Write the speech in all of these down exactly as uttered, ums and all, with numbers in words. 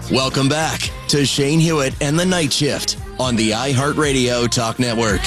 Welcome back to Shane Hewitt and the Night Shift on the iHeartRadio Talk Network.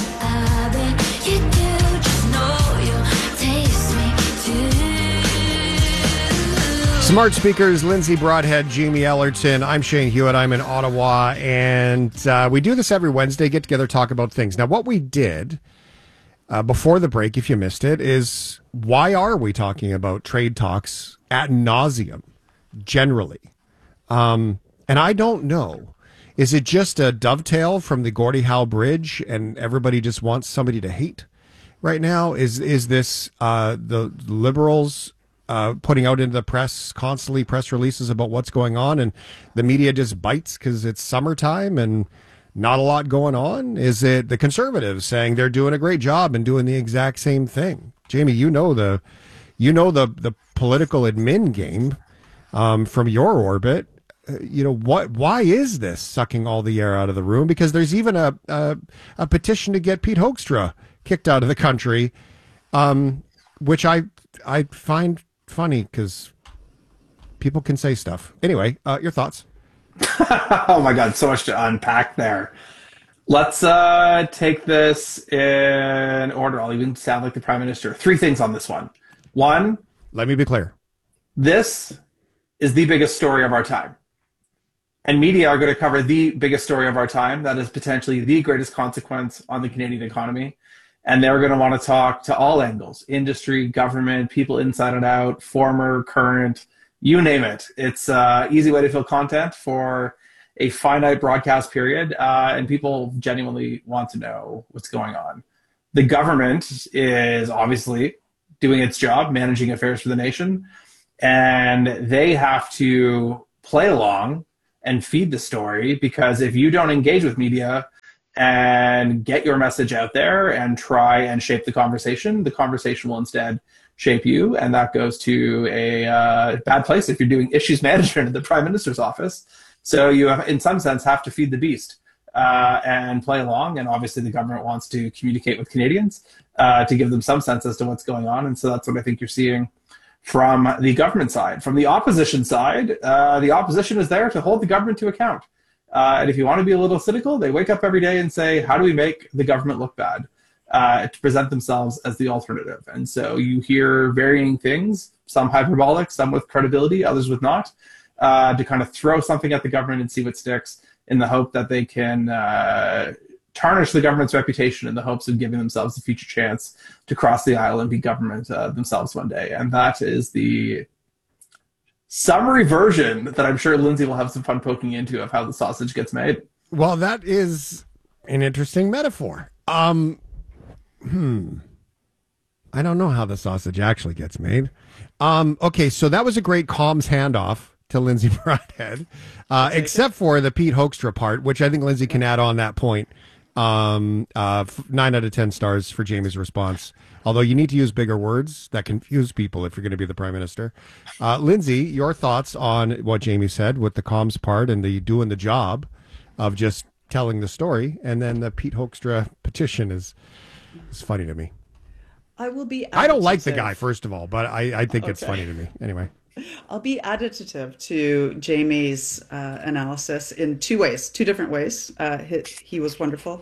Smart Speakers, Lindsay Broadhead, Jamie Ellerton. I'm Shane Hewitt. I'm in Ottawa, and uh, we do this every Wednesday, get together, talk about things. Now, what we did uh, before the break, if you missed it, is why are we talking about trade talks ad nauseum, generally? Um, and I don't know. Is it just a dovetail from the Gordie Howe Bridge and everybody just wants somebody to hate right now? Is is this uh, the Liberals uh, putting out into the press constantly press releases about what's going on and the media just bites because it's summertime and not a lot going on? Is it the Conservatives saying they're doing a great job and doing the exact same thing? Jamie, you know the you know the, the political admin game um, from your orbit. You know, what? Why is this sucking all the air out of the room? Because there's even a a, a petition to get Pete Hoekstra kicked out of the country, um, which I I find funny because people can say stuff. Anyway, uh, your thoughts? Oh my God, so much to unpack there. Let's uh, take this in order. I'll even sound like the Prime Minister. Three things on this one. One, let me be clear. This is the biggest story of our time. And media are going to cover the biggest story of our time. That is potentially the greatest consequence on the Canadian economy. And they're going to want to talk to all angles, industry, government, people inside and out, former, current, you name it. It's an easy way to fill content for a finite broadcast period. Uh, and people genuinely want to know what's going on. The government is obviously doing its job, managing affairs for the nation. And they have to play along and feed the story, because if you don't engage with media and get your message out there and try and shape the conversation, the conversation will instead shape you. And that goes to a uh, bad place if you're doing issues management in the Prime Minister's office. So you, have, in some sense, have to feed the beast uh, and play along. And obviously the government wants to communicate with Canadians uh, to give them some sense as to what's going on. And so that's what I think you're seeing from the government side. From the opposition side, uh, the opposition is there to hold the government to account. Uh, and if you want to be a little cynical, they wake up every day and say, how do we make the government look bad? Uh, to present themselves as the alternative. And so you hear varying things, some hyperbolic, some with credibility, others with not, uh, to kind of throw something at the government and see what sticks, in the hope that they can uh, tarnish the government's reputation in the hopes of giving themselves a future chance to cross the aisle and be government uh, themselves one day. And that is the summary version that I'm sure Lindsay will have some fun poking into of how the sausage gets made. Well, that is an interesting metaphor. Um, hmm. I don't know how the sausage actually gets made. Um, okay, so that was a great comms handoff to Lindsay Broadhead, uh, except for the Pete Hoekstra part, which I think Lindsay can add on that point. Um, uh, nine out of ten stars for Jamie's response. Although you need to use bigger words that confuse people if you're going to be the Prime Minister. Uh, Lindsay, your thoughts on what Jamie said with the comms part and the doing the job of just telling the story, and then the Pete Hoekstra petition is is funny to me. I will be. I don't like the guy, first of all, but I, I think okay. it's funny to me. Anyway. I'll be additive to Jamie's uh, analysis in two ways, two different ways. Uh, he, he was wonderful.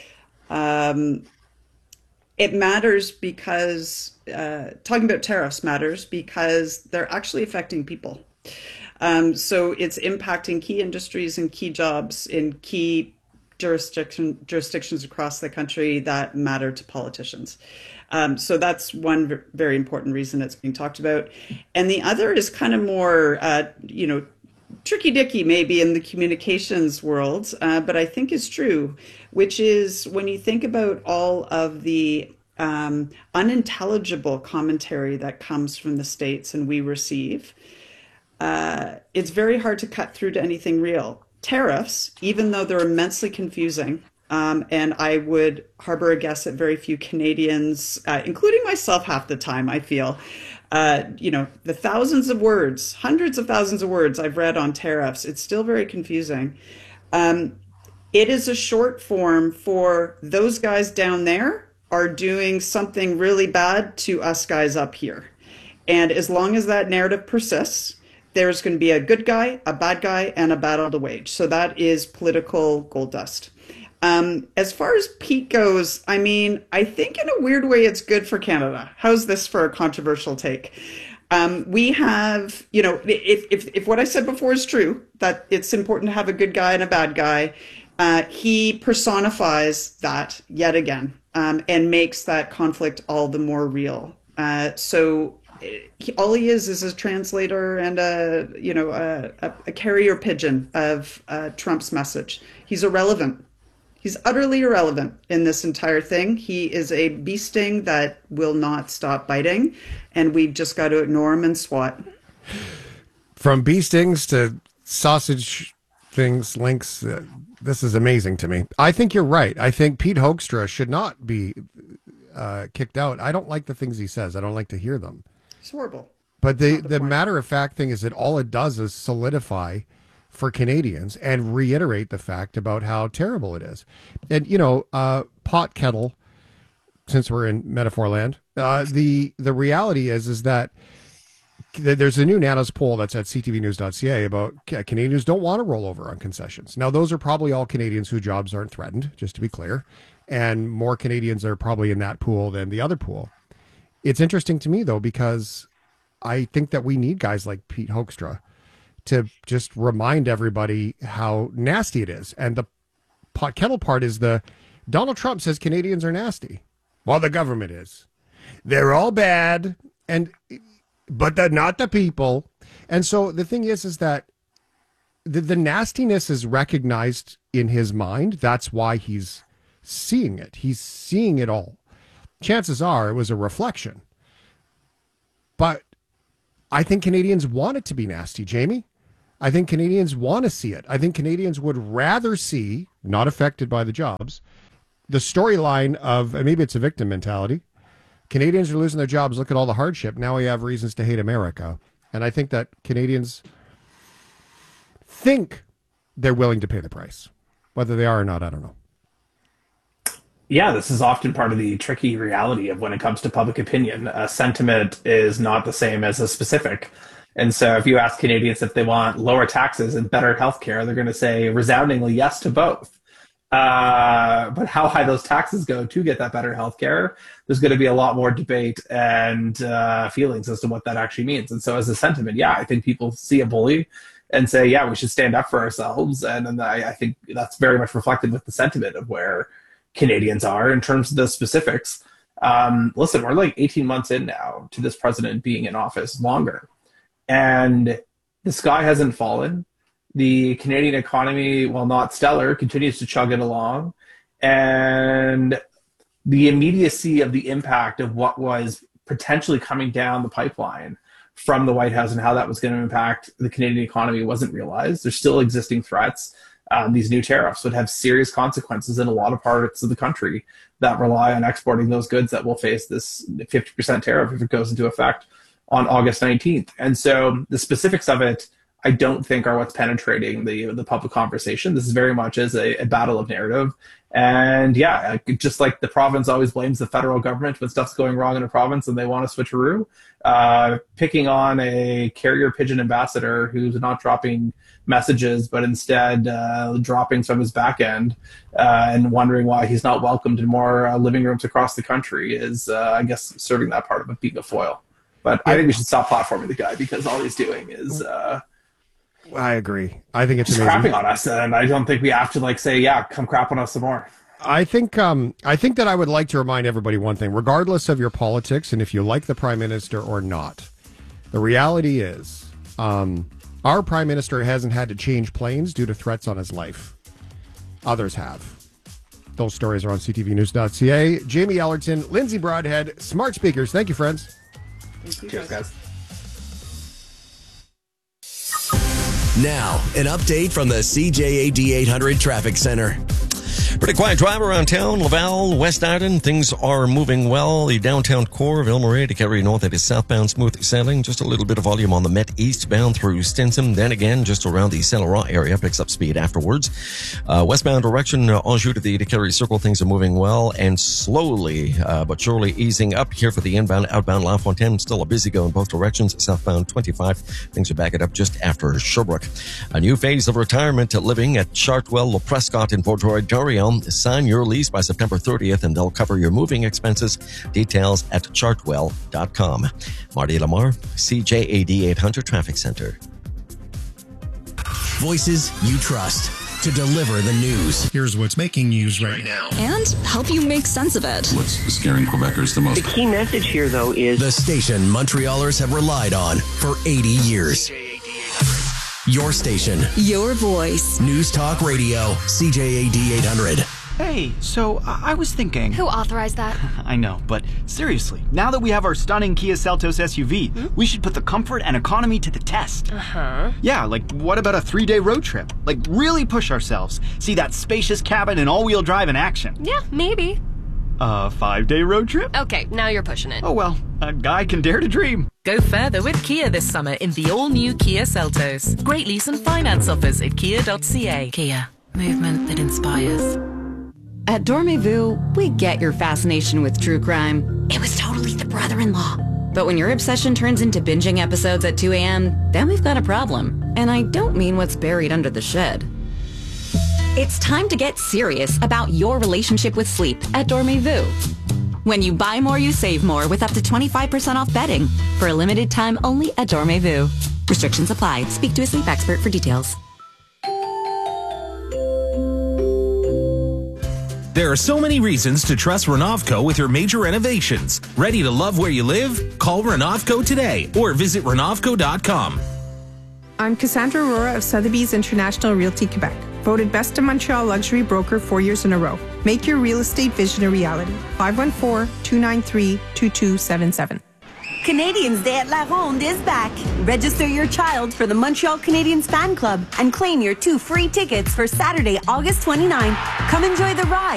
Um, it matters because, uh, talking about tariffs matters because they're actually affecting people. Um, so it's impacting key industries and key jobs in key jurisdiction, jurisdictions across the country that matter to politicians. Um, so that's one v- very important reason it's being talked about. And the other is kind of more, uh, you know, tricky dicky maybe in the communications world, uh, but I think is true, which is when you think about all of the um, unintelligible commentary that comes from the States and we receive, uh, it's very hard to cut through to anything real. Tariffs, even though they're immensely confusing, Um, and I would harbor a guess that very few Canadians, uh, including myself half the time, I feel, uh, you know, the thousands of words, hundreds of thousands of words I've read on tariffs, it's still very confusing. Um, it is a short form for those guys down there are doing something really bad to us guys up here. And as long as that narrative persists, there's going to be a good guy, a bad guy, and a battle to wage. So that is political gold dust. Um, as far as Pete goes, I mean, I think in a weird way it's good for Canada. How's this for a controversial take? Um, we have, you know, if, if, if what I said before is true, that it's important to have a good guy and a bad guy, uh, he personifies that yet again, um, and makes that conflict all the more real. Uh, so he, all he is is a translator and a, you know, a, a, a carrier pigeon of uh, Trump's message. He's irrelevant. He's utterly irrelevant in this entire thing. He is a bee sting that will not stop biting, and we've just got to ignore him and swat. From bee stings to sausage things, links, uh, this is amazing to me. I think you're right. I think Pete Hoekstra should not be uh, kicked out. I don't like the things he says. I don't like to hear them. It's horrible. But the, the the point. matter of fact thing is that all it does is solidify for Canadians and reiterate the fact about how terrible it is. And, you know, uh, pot kettle, since we're in metaphor land, uh, the the reality is is that th- there's a new Nanos poll that's at c t v news dot c a about ca- Canadians don't want to roll over on concessions. Now, those are probably all Canadians whose jobs aren't threatened, just to be clear. And more Canadians are probably in that pool than the other pool. It's interesting to me, though, because I think that we need guys like Pete Hoekstra to just remind everybody how nasty it is. And the pot kettle part is the Donald Trump says Canadians are nasty. Well, the government is. They're all bad, and but they're not the people. And so the thing is, is that the, the nastiness is recognized in his mind. That's why he's seeing it. He's seeing it all. Chances are it was a reflection. But I think Canadians want it to be nasty, Jamie. I think Canadians want to see it. I think Canadians would rather see, not affected by the jobs, the storyline of, and maybe it's a victim mentality, Canadians are losing their jobs, look at all the hardship, now we have reasons to hate America. And I think that Canadians think they're willing to pay the price. Whether they are or not, I don't know. Yeah, this is often part of the tricky reality of when it comes to public opinion. A sentiment is not the same as a specific. And so if you ask Canadians if they want lower taxes and better healthcare, they're going to say resoundingly yes to both. Uh, but how high those taxes go to get that better healthcare, there's going to be a lot more debate and uh, feelings as to what that actually means. And so as a sentiment, yeah, I think people see a bully and say, yeah, we should stand up for ourselves. And, and I, I think that's very much reflected with the sentiment of where Canadians are in terms of the specifics. Um, listen, we're like eighteen months in now to this president being in office, longer. And the sky hasn't fallen. The Canadian economy, while not stellar, continues to chug it along. And the immediacy of the impact of what was potentially coming down the pipeline from the White House and how that was going to impact the Canadian economy wasn't realized. There's still existing threats. Um, these new tariffs would have serious consequences in a lot of parts of the country that rely on exporting those goods that will face this fifty percent tariff if it goes into effect on August nineteenth. And so the specifics of it, I don't think are what's penetrating the the public conversation. This is very much as a, a battle of narrative. And yeah, just like the province always blames the federal government when stuff's going wrong in a province and they want to switcheroo, uh, picking on a carrier pigeon ambassador who's not dropping messages, but instead uh, dropping from his back end uh, and wondering why he's not welcomed in more uh, living rooms across the country is, uh, I guess, serving that part of it being a foil. But I think we should stop platforming the guy because all he's doing is uh, I agree. I think it's just amazing. crapping on us, and I don't think we have to like say, yeah, come crap on us some more. I think um, I think that I would like to remind everybody one thing, regardless of your politics and if you like the prime minister or not. The reality is, um, our prime minister hasn't had to change planes due to threats on his life. Others have. Those stories are on c t v news dot c a. Jamie Ellerton, Lindsay Broadhead, Smart Speakers. Thank you, friends. Thank you, Cheers, guys. Now, an update from the C J A D eight hundred Traffic Center. Pretty quiet drive around town. Laval, West Arden, things are moving well. The downtown core of Ville-Marie to carry north, it is southbound smooth sailing. Just a little bit of volume on the Met eastbound through Stinson. Then again, just around the Saint-Laurent area, picks up speed afterwards. Uh, westbound direction, uh, Anjou to the Decarie Circle, things are moving well and slowly uh, but surely easing up here for the inbound, outbound La Fontaine. Still a busy go in both directions. Southbound twenty-five, things are backing up just after Sherbrooke. A new phase of retirement living at Chartwell, Le Prescott in Vaudreuil-Dorion. Sign your lease by September thirtieth and they'll cover your moving expenses. Details at chartwell dot com. Marty Lamar, C J A D eight hundred Traffic Center. Voices you trust to deliver the news. Here's what's making news right now. And help you make sense of it. What's scaring Quebecers the most? The key message here, though, is the station Montrealers have relied on for eighty years. Your station. Your voice. News Talk Radio, C J A D eight hundred. Hey, so I was thinking... Who authorized that? I know, but seriously, now that we have our stunning Kia Seltos S U V, hmm? we should put the comfort and economy to the test. Uh-huh. Yeah, like what about a three-day road trip? Like really push ourselves. See that spacious cabin and all-wheel drive in action. Yeah, maybe. A five-day road trip? Okay, now you're pushing it. Oh well, a guy can dare to dream. Go further with Kia this summer in the all-new Kia Seltos. Great lease and finance offers at kia dot c a. Kia, movement that inspires. At Dormez-vous, we get your fascination with true crime. It was totally the brother-in-law. But when your obsession turns into binging episodes at two a.m., then we've got a problem. And I don't mean what's buried under the shed. It's time to get serious about your relationship with sleep at Dormez-vous. When you buy more, you save more with up to twenty-five percent off bedding. For a limited time only at Dormez-vous. Restrictions apply. Speak to a sleep expert for details. There are so many reasons to trust Renovco with your major renovations. Ready to love where you live? Call Renovco today or visit renovco dot com. I'm Cassandra Aurora of Sotheby's International Realty Quebec, voted Best in Montreal Luxury Broker four years in a row. Make your real estate vision a reality. five one four, two nine three, two two seven seven. Canadians Day at La Ronde is back. Register your child for the Montreal Canadiens Fan Club and claim your two free tickets for Saturday, August twenty-ninth. Come enjoy the ride.